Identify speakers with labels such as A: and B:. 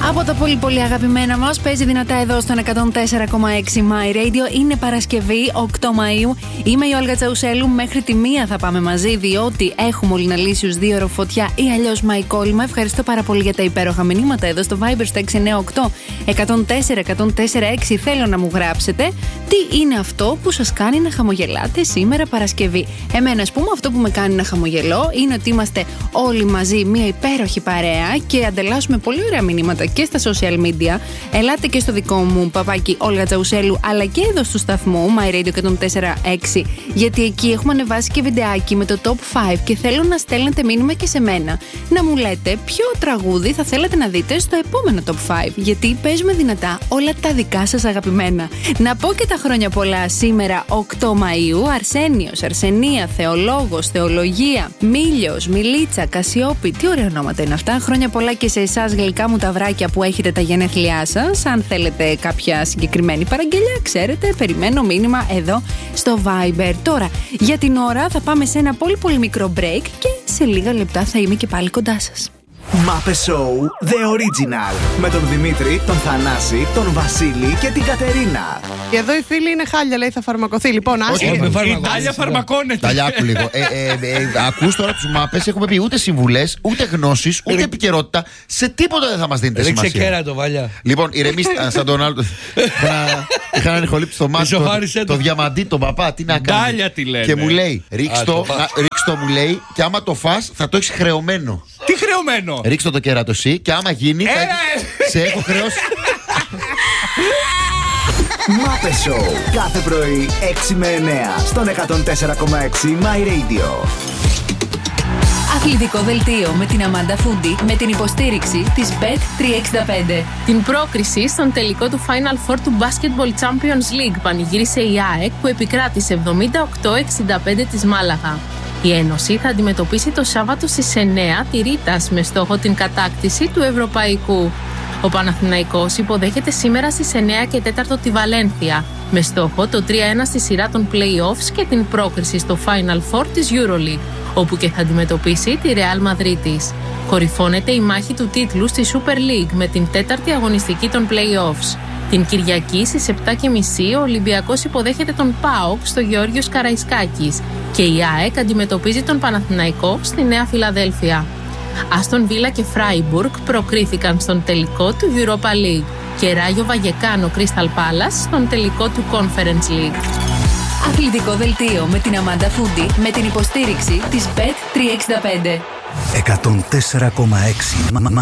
A: Από τα πολύ πολύ αγαπημένα μας, παίζει δυνατά εδώ στον 104,6 My Radio. Είναι Παρασκευή, 8 Μαΐου. Είμαι η Όλγα Τσαουσέλου. Μέχρι τη 1 θα πάμε μαζί, διότι έχουμε Μολυναλήσιους 2 ώρο φωτιά ή αλλιώς Μαϊκόλυμα. Ευχαριστώ πάρα πολύ για τα υπέροχα μηνύματα εδώ στο Viber στο 698 104 104 6. Θέλω να μου γράψετε τι είναι αυτό που σας κάνει να χαμογελάτε σήμερα Παρασκευή. Εμένα, ας πούμε, αυτό που με κάνει να χαμογελώ είναι ότι είμαστε όλοι μαζί μια υπέροχη παρέα και ανταλλάσσουμε πολύ ωραία μηνύματα και στα social media. Ελάτε και στο δικό μου παπάκι Όλγα Τζαουσέλου, αλλά και εδώ στο σταθμό My Radio 104.6, γιατί εκεί έχουμε ανεβάσει και βιντεάκι με το top 5 και θέλω να στέλνετε μήνυμα και σε μένα. Να μου λέτε ποιο τραγούδι θα θέλατε να δείτε στο επόμενο top 5, γιατί παίζουμε δυνατά όλα τα δικά σας αγαπημένα. Να πω και τα χρόνια πολλά σήμερα 8 Μαΐου. Αρσένιος, Αρσενία, Θεολόγος, Θεολογία, Μίλιος, Μιλίτσα, Κασιόπη. Τι ωραία ονόματα είναι αυτά. Χρόνια πολλά και σε εσάς, γλυκά μου ταυράκια που έχετε τα γενέθλιά σας. Αν θέλετε κάποια συγκεκριμένη παραγγελιά, ξέρετε, περιμένω μήνυμα εδώ στο Viber. Τώρα, για την ώρα θα πάμε σε ένα πολύ πολύ μικρό break και σε λίγα λεπτά θα είμαι και πάλι κοντά σας.
B: Μάπε Show The Original. Με τον Δημήτρη, τον Θανάση, τον Βασίλη και την Κατερίνα.
C: Και εδώ η φίλη είναι χάλια, λέει, θα φαρμακοθεί. Λοιπόν,
D: η Τάλια φαρμακώνεται.
E: Τάλια, άκου λίγο. Ακούς τώρα τους Μάπες, έχουμε πει ούτε συμβουλές, ούτε γνώσεις, ούτε επικαιρότητα. Σε τίποτα δεν θα μας δίνετε σημασία.
D: Ρίξε κέρατο, Βάλια.
E: Λοιπόν, ηρεμήστε, σαν τον άλλο. Είχα έναν ηχολήπτη στο μάτι, το διαμαντή, τον παπά, τι να κάνει.
D: Τάλια τι λένε.
E: Και μου λέει, ρίξ' το, μου λέει, και άμα το φας θα το έχεις χρεωμένο.
D: Τι χρεωμένο?
E: Ρίξτε το κέρατο εσύ και άμα γίνει σε έχω χρεώσει.
B: Μάπε Show. Κάθε πρωί 6 με 9 στον 104,6 My Radio.
A: Αθλητικό δελτίο με την Αμάντα Φούντι με την υποστήριξη της Bet365.
F: Την πρόκριση στον τελικό του Final Four του Basketball Champions League πανηγύρισε η ΑΕΚ που επικράτησε 78-65 της Μάλαγα. Η Ένωση θα αντιμετωπίσει το Σάββατο στις 9 τη Ρίτας με στόχο την κατάκτηση του Ευρωπαϊκού. Ο Παναθηναϊκός υποδέχεται σήμερα στις 9 και 4 τη Βαλένθια με στόχο το 3-1 στη σειρά των play-offs και την πρόκριση στο Final Four της EuroLeague, όπου και θα αντιμετωπίσει τη Real Madridis. Κορυφώνεται η μάχη του τίτλου στη Super League με την τέταρτη αγωνιστική των play-offs. Την Κυριακή στις 7.30 ο Ολυμπιακός υποδέχεται τον ΠΑΟΚ στο Γεώργιος Καραϊσκάκης και η ΑΕΚ αντιμετωπίζει τον Παναθηναϊκό στη Νέα Φιλαδέλφια. Άστον Βίλα και Φράιμπουργκ προκρίθηκαν στον τελικό του Europa League και Ράγιο Βαγεκάνο Crystal Palace στον τελικό του Conference League.
A: Αθλητικό δελτίο με την Αμάντα Φούντι με την υποστήριξη της Bet365.
B: 104,6